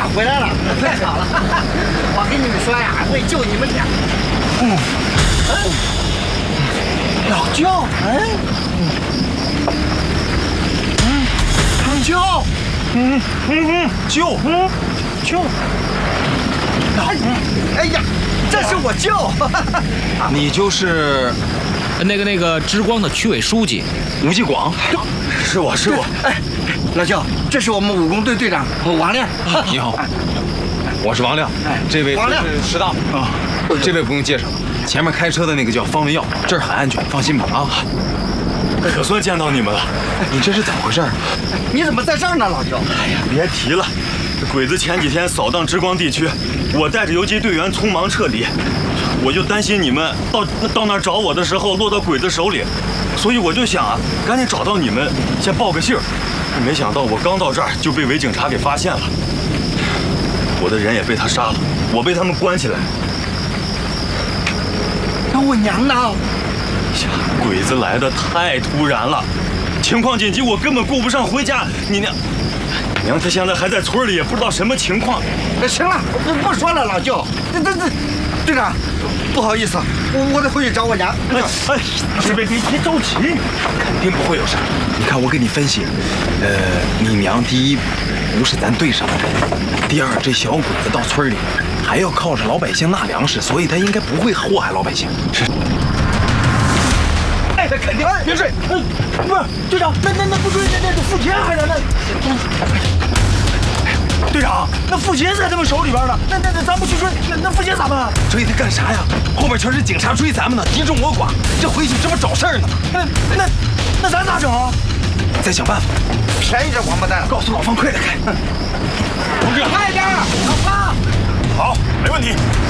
啊，回来了，太好了！我跟你们说呀，为救你们俩。老舅，舅，舅，哎呀，这是我舅， 你就是那个之光的区委书记吴继广， 是我。哎，老舅，这是我们武工队队长王亮。 你好，我是王亮。这位王亮是石大啊，这位不用介绍，前面开车的那个叫方文耀，这儿很安全，放心吧啊。 可算见到你们了， 你这是怎么回事？ 你怎么在这儿呢，老舅？ 哎呀，别提了，鬼子前几天扫荡之光地区，我带着游击队员匆忙撤离，我就担心你们到那儿找我的时候落到鬼子手里，所以我就想啊，赶紧找到你们，先报个信儿。没想到我刚到这儿就被伪警察给发现了，我的人也被他杀了，我被他们关起来。 那我娘呢？ 呀，鬼子来的太突然了，情况紧急，我根本顾不上回家。你娘她现在还在村里，也不知道什么情况。 行了，不说了，老舅。队长，不好意思，我得回去找我娘。 别着急， 肯定不会有事。你看我给你分析，你娘第一不是咱队上的人，第二这小鬼子到村里还要靠着老百姓纳粮食，所以他应该不会祸害老百姓。是。 哎，那肯定。别睡。不是队长，那不对，那付钱还在那。 队长，那付钱在他们手里边呢，那咱不去追，那付钱咋办？ 追他干啥呀？后边全是警察追咱们呢，敌众我寡，这回去这不找事儿呢？ 那咱咋整啊？ 再想办法。 便宜这王八蛋了！ 告诉老方，快点开。 同志， 快点，老方。 好，没问题。